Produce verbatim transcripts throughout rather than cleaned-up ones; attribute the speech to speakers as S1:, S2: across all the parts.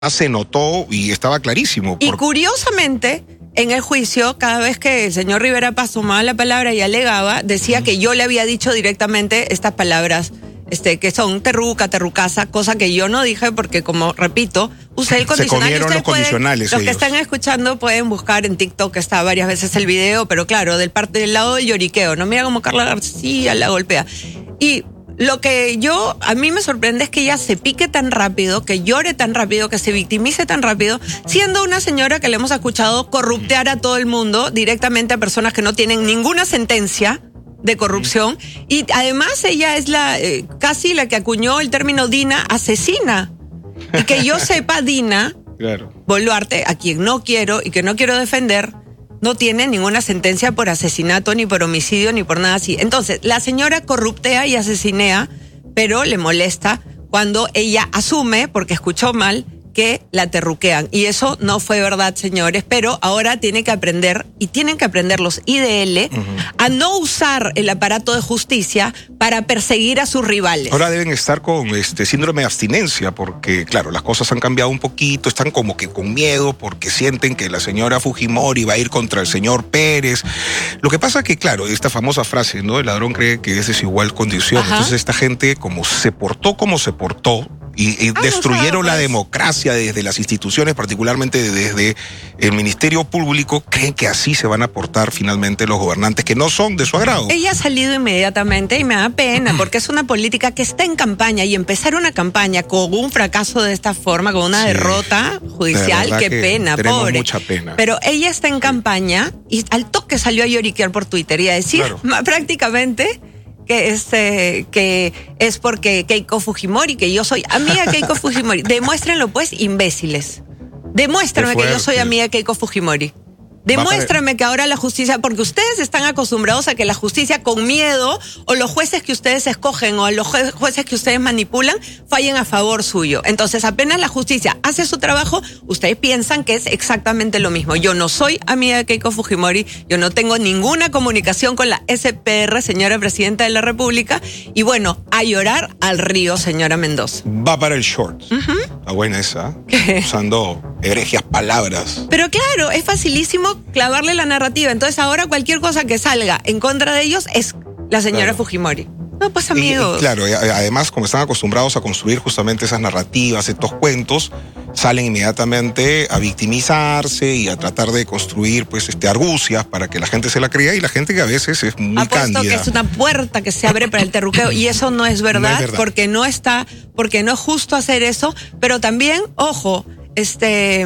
S1: se notó y estaba clarísimo.
S2: Y
S1: por...
S2: curiosamente, en el juicio, cada vez que el señor Rivera Paz tomaba la palabra y alegaba, decía uh-huh. que yo le había dicho directamente estas palabras, este, que son terruca, terrucaza, cosa que yo no dije porque, como repito, usé el condicional.
S1: Se comieron los condicionales.
S2: Los que están escuchando pueden buscar en TikTok, está varias veces el video, pero claro, del parte del lado del lloriqueo, ¿no? Mira cómo Carla García la golpea. Y lo que yo, a mí me sorprende es que ella se pique tan rápido, que llore tan rápido, que se victimice tan rápido, siendo una señora que le hemos escuchado corruptear a todo el mundo, directamente a personas que no tienen ninguna sentencia de corrupción. Y además ella es la eh, casi la que acuñó el término Dina asesina. Y que yo sepa, Dina
S1: claro.
S2: Boluarte, a quien no quiero y que no quiero defender, no tiene ninguna sentencia por asesinato, ni por homicidio, ni por nada así. Entonces, la señora corruptea y asesinea, pero le molesta cuando ella asume, porque escuchó mal, que la terruquean. Y eso no fue verdad, señores, pero ahora tiene que aprender, y tienen que aprender los I D L, uh-huh. a no usar el aparato de justicia para perseguir a sus rivales.
S1: Ahora deben estar con este síndrome de abstinencia, porque, claro, las cosas han cambiado un poquito, están como que con miedo, porque sienten que la señora Fujimori va a ir contra el señor Pérez. Lo que pasa es que, claro, esta famosa frase, ¿no? El ladrón cree que es desigual condición. Ajá. Entonces esta gente, como se portó como se portó, y, y ah, destruyeron la democracia desde las instituciones, particularmente desde el Ministerio Público, creen que así se van a portar finalmente los gobernantes que no son de su agrado.
S2: Ella ha salido inmediatamente y me da pena porque es una política que está en campaña, y empezar una campaña con un fracaso de esta forma, con una sí, derrota judicial, qué pena, pobre.
S1: Mucha pena.
S2: Pero ella está en campaña y al toque salió a lloriquear por Twitter y a decir claro. prácticamente que este que es porque Keiko Fujimori, que yo soy amiga de Keiko Fujimori. Demuéstrenlo pues, imbéciles. Demuéstrame que yo soy amiga de Keiko Fujimori. Demuéstrame que ahora la justicia, porque ustedes están acostumbrados a que la justicia con miedo, o los jueces que ustedes escogen, o los jueces que ustedes manipulan, fallen a favor suyo. Entonces, apenas la justicia hace su trabajo, ustedes piensan que es exactamente lo mismo. Yo no soy amiga de Keiko Fujimori, yo no tengo ninguna comunicación con la S P R, señora Presidenta de la República, y bueno, a llorar al río, señora Mendoza.
S1: Va para el short. Uh-huh. Está buena esa. ¿Qué? Usando heregias palabras.
S2: Pero claro, es facilísimo clavarle la narrativa. Entonces ahora cualquier cosa que salga en contra de ellos es la señora claro. Fujimori. No, pues amigos.
S1: Y, y claro, y además como están acostumbrados a construir justamente esas narrativas, estos cuentos, salen inmediatamente a victimizarse y a tratar de construir pues este argucias para que la gente se la crea, y la gente que a veces es muy
S2: Apuesto
S1: cándida.
S2: Que es una puerta que se abre para el terruqueo, y eso no es verdad, no es verdad. porque no está, porque no es justo hacer eso, pero también, ojo, este...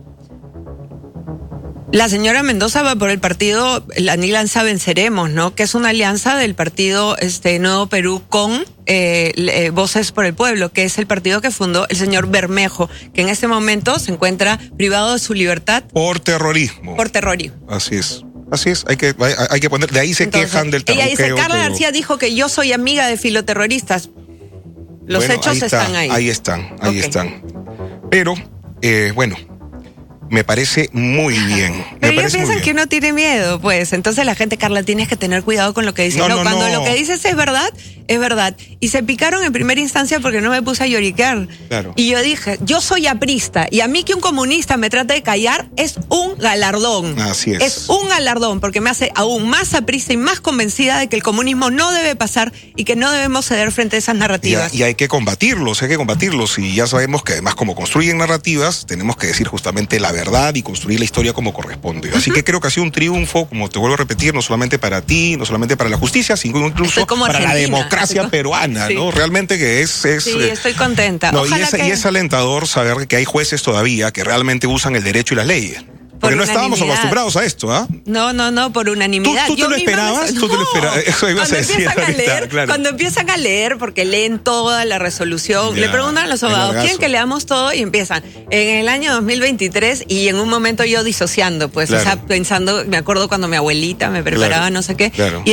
S2: La señora Mendoza va por el partido, la alianza Venceremos, ¿no? Que es una alianza del partido este, Nuevo Perú con eh, eh, Voces por el Pueblo, que es el partido que fundó el señor Bermejo, que en este momento se encuentra privado de su libertad.
S1: Por terrorismo.
S2: Por terrorismo.
S1: Así es. Así es, hay que, hay, hay que poner, de ahí se
S2: Entonces,
S1: quejan del terrorismo.
S2: Ella dice, Carla pero... García dijo que yo soy amiga de filoterroristas. Los
S1: bueno,
S2: hechos
S1: ahí está,
S2: están ahí.
S1: Ahí están, ahí
S2: okay.
S1: están. Pero, eh, bueno... Me parece muy bien.
S2: Pero
S1: me
S2: ellos piensan que uno tiene miedo, pues. Entonces la gente, Carla, tienes que tener cuidado con lo que dices. No, no, no, cuando no. lo que dices es verdad, es verdad. Y se picaron en primera instancia porque no me puse a lloriquear.
S1: Claro.
S2: Y yo dije, yo soy aprista, y a mí que un comunista me trate de callar es un galardón.
S1: Así es.
S2: Es un galardón, porque me hace aún más aprista y más convencida de que el comunismo no debe pasar y que no debemos ceder frente a esas narrativas.
S1: Y, y hay que combatirlos, hay que combatirlos. Y ya sabemos que además, como construyen narrativas, tenemos que decir justamente la verdad y construir la historia como corresponde. Así uh-huh. que creo que ha sido un triunfo, como te vuelvo a repetir, no solamente para ti, no solamente para la justicia, sino incluso para Argentina. La democracia como... peruana, sí. ¿no? Realmente que es... es
S2: sí, estoy contenta.
S1: No, y, es,
S2: que...
S1: y es alentador saber que hay jueces todavía que realmente usan el derecho y las leyes. Porque no estábamos acostumbrados a esto, ¿ah? ¿eh?
S2: No, no, no, por unanimidad.
S1: ¿Tú, tú te
S2: Yo
S1: lo esperabas?
S2: Me...
S1: ¿Tú
S2: no.
S1: te lo esperabas? Eso ibas
S2: cuando
S1: a decir
S2: empiezan
S1: ahorita,
S2: a leer,
S1: claro.
S2: Cuando empiezan a leer, porque leen toda la resolución, ya, le preguntan a los abogados, ¿quieren que leamos todo? Y empiezan, en el año dos mil veintitrés, y en un momento yo disociando, pues, claro. o sea, pensando, me acuerdo cuando mi abuelita me preparaba, claro. no sé qué, claro. y